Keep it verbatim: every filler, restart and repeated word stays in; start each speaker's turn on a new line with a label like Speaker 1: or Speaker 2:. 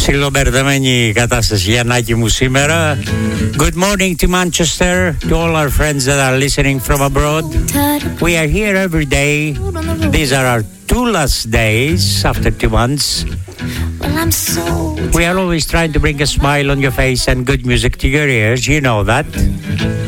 Speaker 1: Ψιλομπερδεμένη η κατάσταση, Γιαννάκη μου, σήμερα. Good morning to Manchester, to all our friends that are listening from abroad. We are here every day. These are our two last days after two months. We are always trying to bring a smile on your face and good music to your ears, you know that.